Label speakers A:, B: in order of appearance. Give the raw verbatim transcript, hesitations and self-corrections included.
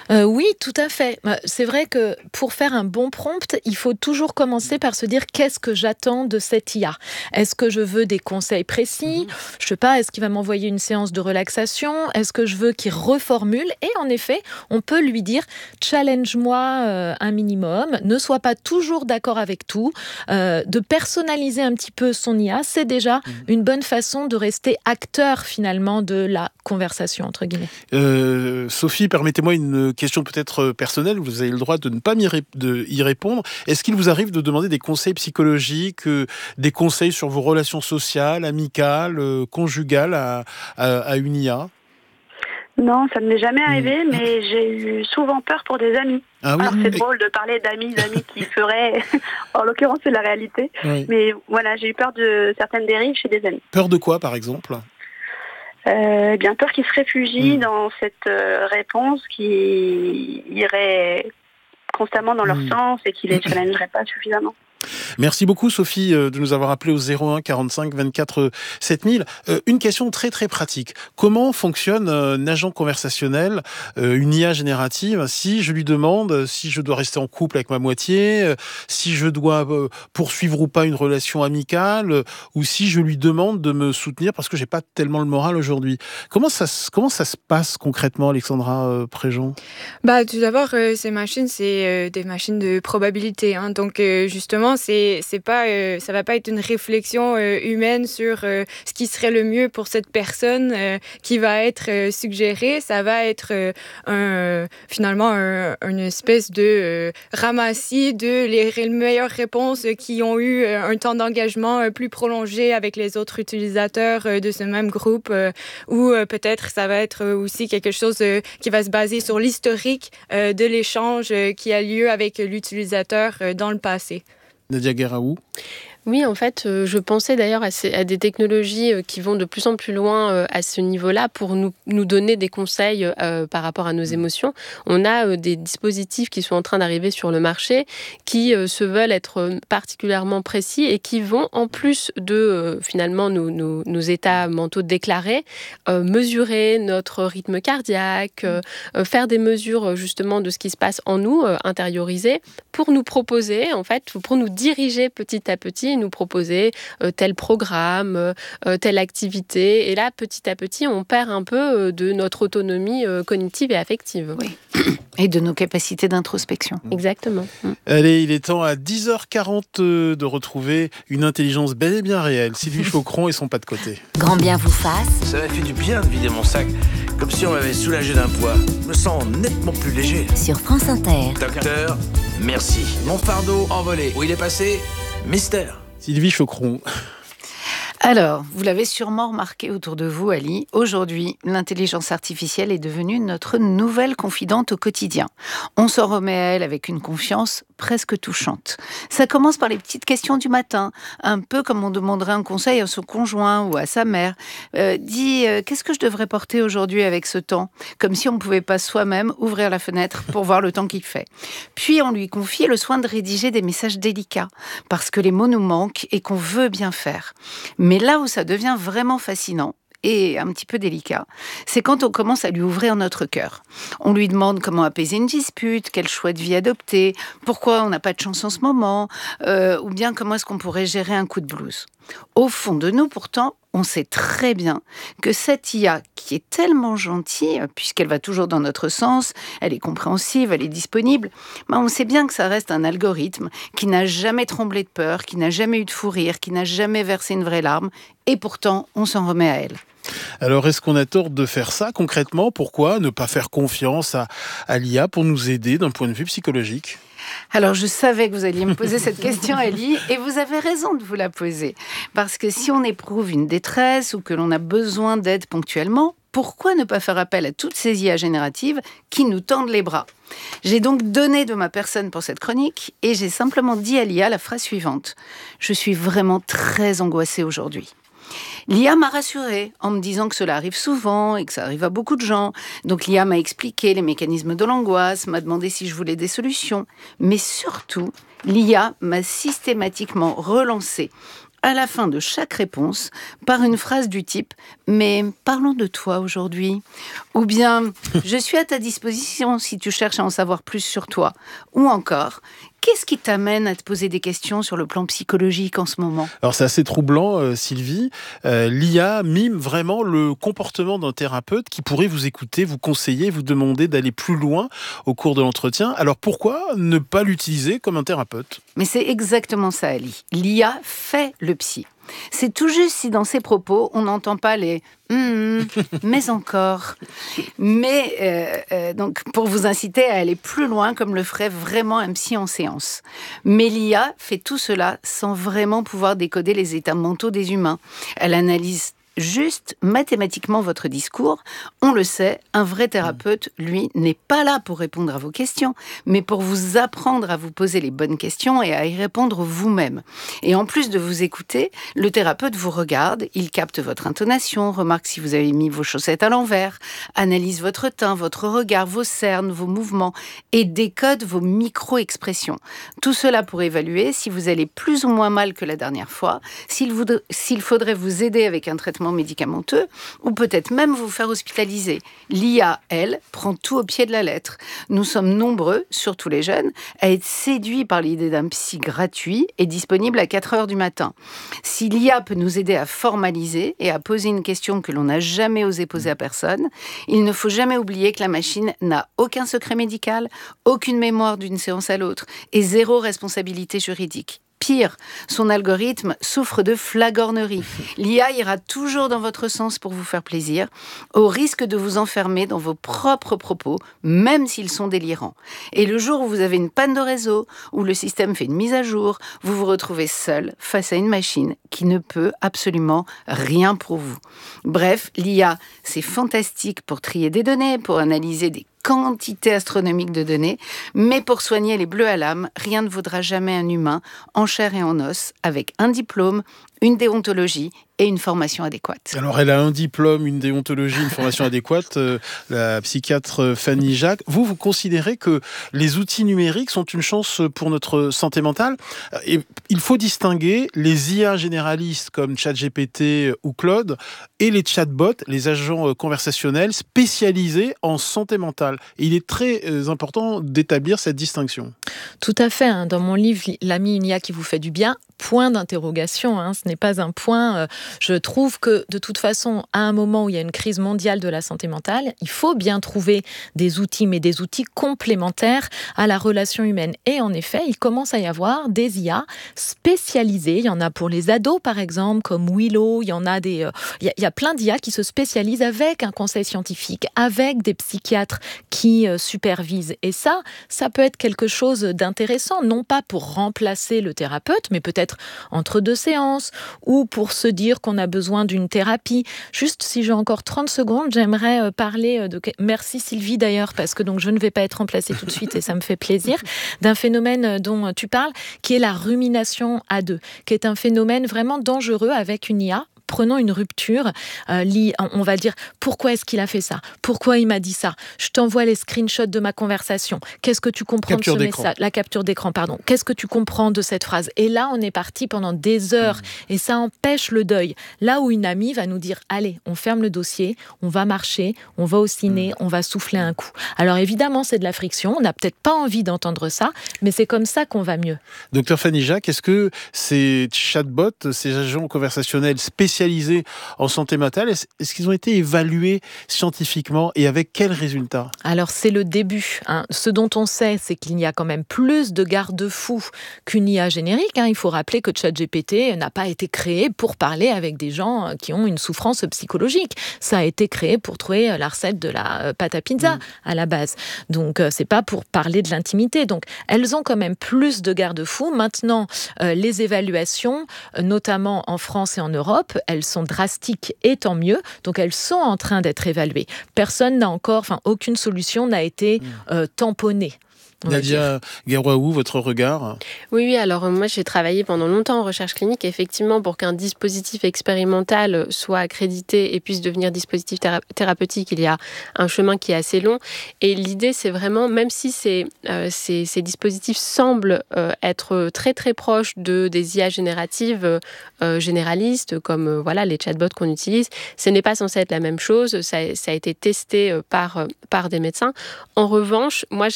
A: Euh, oui, tout à fait. Euh, C'est vrai que pour faire un bon prompt, il faut toujours commencer par se dire qu'est-ce que j'attends de cette I A. Est-ce que je veux des conseils précis?
B: Mhm.
A: Je sais pas, est-ce qu'il va m'envoyer une séance de relaxation? Est-ce que je veux qu'il reformule? Et en effet, on peut lui dire challenge-moi euh, un minimum, ne sois pas toujours d'accord avec tout, euh, de personnaliser un petit peu son I A, c'est déjà
B: Mhm.
A: une bonne façon de rester acteur finalement de la conversation entre guillemets.
B: Euh, Sophie, permettez-moi une question peut-être personnelle. Vous avez le droit de ne pas m'y ré- de y répondre. Est-ce qu'il vous arrive de demander des conseils psychologiques, euh, des conseils sur vos relations sociales, amicales, euh, conjugales à, à, à une I A?
C: Non, ça ne m'est jamais
B: Hmm.
C: arrivé, mais j'ai eu souvent peur pour des amis.
B: Ah oui.
C: Alors c'est
B: Et-
C: drôle de parler d'amis, d'amis qui feraient, en l'occurrence c'est la réalité,
B: oui.
C: mais voilà, j'ai eu peur de certaines dérives chez des amis.
B: Peur de quoi, par exemple?
C: Euh, eh bien peur qu'ils se réfugient
B: Hmm.
C: dans cette euh, réponse qui irait constamment dans leur
B: Hmm.
C: sens et qui les challengerait pas suffisamment.
B: Merci beaucoup Sophie euh, de nous avoir appelé au zéro un quarante-cinq vingt-quatre sept mille. Euh, une question très très pratique. Comment fonctionne euh, un agent conversationnel, euh, une I A générative, si je lui demande euh, si je dois rester en couple avec ma moitié, euh, si je dois euh, poursuivre ou pas une relation amicale, euh, ou si je lui demande de me soutenir parce que j'ai pas tellement le moral aujourd'hui. Comment ça, se- comment ça se passe concrètement, Alexandra euh, Préjean?
D: Bah, tout d'abord, euh, ces machines, c'est euh, des machines de probabilité, hein. Donc, euh, justement, c'est, c'est pas, euh, ça va pas être une réflexion euh, humaine sur euh, ce qui serait le mieux pour cette personne euh, qui va être euh, suggérée. Ça va être euh, un, euh, finalement un, une espèce de euh, ramassis de les, les meilleures réponses qui ont eu euh, un temps d'engagement euh, plus prolongé avec les autres utilisateurs euh, de ce même groupe. Euh, ou euh, peut-être ça va être euh, aussi quelque chose euh, qui va se baser sur l'historique euh, de l'échange euh, qui a lieu avec l'utilisateur euh, dans le passé.
B: Nadia Guéraoult.
E: Oui, en fait, euh, je pensais d'ailleurs à, ces, à des technologies euh, qui vont de plus en plus loin euh, à ce niveau-là pour nous, nous donner des conseils euh, par rapport à nos émotions. On a euh, des dispositifs qui sont en train d'arriver sur le marché qui euh, se veulent être particulièrement précis et qui vont, en plus de euh, finalement nos, nos, nos états mentaux déclarés, euh, mesurer notre rythme cardiaque, euh, euh, faire des mesures justement de ce qui se passe en nous, euh, intérioriser, pour nous proposer, en fait, pour nous diriger petit à petit, nous proposer euh, tel programme, euh, telle activité. Et là, petit à petit, on perd un peu euh, de notre autonomie euh, cognitive et affective.
F: Oui. Et de nos capacités d'introspection.
E: Exactement. Mm.
B: Allez, il est temps à dix heures quarante euh, de retrouver une intelligence bel et bien réelle. Sylvie Faucron et son pas de côté.
G: Grand bien vous fasse.
H: Ça m'a fait du bien de vider mon sac, comme si on m'avait soulagé d'un poids. Je me sens nettement plus léger.
G: Sur France Inter.
H: Docteur, merci. Mon fardeau envolé. Où il est passé? Mystère.
B: Sylvie Faucron.
F: Alors, vous l'avez sûrement remarqué autour de vous, Ali, aujourd'hui, l'intelligence artificielle est devenue notre nouvelle confidente au quotidien. On s'en remet à elle avec une confiance presque touchante. Ça commence par les petites questions du matin, un peu comme on demanderait un conseil à son conjoint ou à sa mère. Euh, dis, euh, qu'est-ce que je devrais porter aujourd'hui avec ce temps? Comme si on ne pouvait pas soi-même ouvrir la fenêtre pour voir le temps qu'il fait. Puis on lui confie le soin de rédiger des messages délicats, parce que les mots nous manquent et qu'on veut bien faire. Mais là où ça devient vraiment fascinant, et un petit peu délicat, c'est quand on commence à lui ouvrir notre cœur. On lui demande comment apaiser une dispute, quel choix de vie adopter, pourquoi on n'a pas de chance en ce moment, euh, ou bien comment est-ce qu'on pourrait gérer un coup de blues. Au fond de nous, pourtant, on sait très bien que cette I A, qui est tellement gentille, puisqu'elle va toujours dans notre sens, elle est compréhensive, elle est disponible, ben on sait bien que ça reste un algorithme qui n'a jamais tremblé de peur, qui n'a jamais eu de fou rire, qui n'a jamais versé une vraie larme, et pourtant, on s'en remet à elle.
B: Alors, est-ce qu'on a tort de faire ça concrètement? Pourquoi ne pas faire confiance à, à l'I A pour nous aider d'un point de vue psychologique?
F: Alors, je savais que vous alliez me poser cette question, Ali, et vous avez raison de vous la poser. Parce que si on éprouve une détresse ou que l'on a besoin d'aide ponctuellement, pourquoi ne pas faire appel à toutes ces I A génératives qui nous tendent les bras? J'ai donc donné de ma personne pour cette chronique et j'ai simplement dit à l'I A la phrase suivante. Je suis vraiment très angoissée aujourd'hui. L'I A m'a rassurée en me disant que cela arrive souvent et que ça arrive à beaucoup de gens. Donc l'I A m'a expliqué les mécanismes de l'angoisse, m'a demandé si je voulais des solutions. Mais surtout, l'I A m'a systématiquement relancée à la fin de chaque réponse par une phrase du type « Mais parlons de toi aujourd'hui » ou bien « Je suis à ta disposition si tu cherches à en savoir plus sur toi » ou encore « Qu'est-ce qui t'amène à te poser des questions sur le plan psychologique en ce moment ?»
B: Alors c'est assez troublant, euh, Sylvie. Euh, L'I A mime vraiment le comportement d'un thérapeute qui pourrait vous écouter, vous conseiller, vous demander d'aller plus loin au cours de l'entretien. Alors pourquoi ne pas l'utiliser comme un thérapeute ?
F: Mais c'est exactement ça, Ali. L'I A fait le psy. C'est tout juste si dans ses propos, on n'entend pas les mmh, « mais encore ». Mais euh, euh, donc pour vous inciter à aller plus loin comme le ferait vraiment un psy en séance. Mais l'I A fait tout cela sans vraiment pouvoir décoder les états mentaux des humains. Elle analyse juste mathématiquement votre discours. On le sait, un vrai thérapeute, lui, n'est pas là pour répondre à vos questions, mais pour vous apprendre à vous poser les bonnes questions et à y répondre vous-même. Et en plus de vous écouter, le thérapeute vous regarde, il capte votre intonation, remarque si vous avez mis vos chaussettes à l'envers, analyse votre teint, votre regard, vos cernes, vos mouvements et décode vos micro-expressions. Tout cela pour évaluer si vous allez plus ou moins mal que la dernière fois, s'il, voudrait, s'il faudrait vous aider avec un traitement médicamenteux ou peut-être même vous faire hospitaliser. L'I A, elle, prend tout au pied de la lettre. Nous sommes nombreux, surtout les jeunes, à être séduits par l'idée d'un psy gratuit et disponible à quatre heures du matin. Si l'I A peut nous aider à formaliser et à poser une question que l'on n'a jamais osé poser à personne, il ne faut jamais oublier que la machine n'a aucun secret médical, aucune mémoire d'une séance à l'autre et zéro responsabilité juridique. Pire, son algorithme souffre de flagornerie. L'I A ira toujours dans votre sens pour vous faire plaisir, au risque de vous enfermer dans vos propres propos, même s'ils sont délirants. Et le jour où vous avez une panne de réseau, où le système fait une mise à jour, vous vous retrouvez seul face à une machine qui ne peut absolument rien pour vous. Bref, l'I A, c'est fantastique pour trier des données, pour analyser des quantité astronomique de données, mais pour soigner les bleus à l'âme, rien ne vaudra jamais un humain en chair et en os, avec un diplôme, une déontologie et une formation adéquate.
B: Alors elle a un diplôme, une déontologie, une formation adéquate, euh, la psychiatre Fanny Jacques. Vous, vous considérez que les outils numériques sont une chance pour notre santé mentale ? Et il faut distinguer les I A généralistes comme ChatGPT ou Claude et les chatbots, les agents conversationnels spécialisés en santé mentale. Et il est très important d'établir cette distinction.
A: Tout à fait. Hein. Dans mon livre, L'ami, une I A qui vous fait du bien, point d'interrogation, hein, ce n'est pas un point. Euh, je trouve que de toute façon, à un moment où il y a une crise mondiale de la santé mentale, il faut bien trouver des outils, mais des outils complémentaires à la relation humaine. Et en effet, il commence à y avoir des I A spécialisées. Il y en a pour les ados, par exemple, comme Willow. Il y en a des, euh, il y a, il y a plein d'I A qui se spécialisent avec un conseil scientifique, avec des psychiatres qui euh, supervisent. Et ça, ça peut être quelque chose d'intéressant, non pas pour remplacer le thérapeute, mais peut-être entre deux séances ou pour se dire qu'on a besoin d'une thérapie. Juste, si j'ai encore trente secondes, j'aimerais parler de... Merci Sylvie d'ailleurs, parce que donc je ne vais pas être remplacée tout de suite et ça me fait plaisir, d'un phénomène dont tu parles, qui est la rumination à deux, qui est un phénomène vraiment dangereux avec une I A. Prenons une rupture, euh, on va dire pourquoi est-ce qu'il a fait ça ? Pourquoi il m'a dit ça ? Je t'envoie les screenshots de ma conversation. Qu'est-ce que tu comprends capture de ce d'écran. message ? La capture d'écran, pardon. Qu'est-ce que tu comprends de cette phrase ? Et là, on est parti pendant des heures mmh. et ça empêche le deuil. Là où une amie va nous dire allez, on ferme le dossier, on va marcher, on va au ciné, mmh. on va souffler un coup. Alors évidemment, c'est de la friction. On n'a peut-être pas envie d'entendre ça, mais c'est comme ça qu'on va mieux.
B: Docteur Fanny Jacques, est-ce que ces chatbots, ces agents conversationnels spécialisés en santé mentale, est-ce qu'ils ont été évalués scientifiquement et avec quels résultats ?
A: Alors c'est le début. Hein. Ce dont on sait, c'est qu'il y a quand même plus de garde-fous qu'une I A générique. Hein. Il faut rappeler que ChatGPT n'a pas été créé pour parler avec des gens qui ont une souffrance psychologique. Ça a été créé pour trouver la recette de la pâte à pizza mmh. à la base. Donc c'est pas pour parler de l'intimité. Donc elles ont quand même plus de garde-fous. Maintenant, euh, les évaluations, notamment en France et en Europe, elles sont drastiques et tant mieux. Donc, elles sont en train d'être évaluées. Personne n'a encore, enfin, aucune solution n'a été euh, tamponnée.
B: Nadia Guerwaou, votre regard?
E: Oui, oui, alors moi j'ai travaillé pendant longtemps en recherche clinique. Effectivement, pour qu'un dispositif expérimental soit accrédité et puisse devenir dispositif théra- thérapeutique, il y a un chemin qui est assez long. Et l'idée, c'est vraiment, même si ces, euh, ces, ces dispositifs semblent euh, être très très proches de, des I A génératives euh, généralistes, comme euh, voilà, les chatbots qu'on utilise, ce n'est pas censé être la même chose. Ça, ça a été testé par, par des médecins. En revanche, moi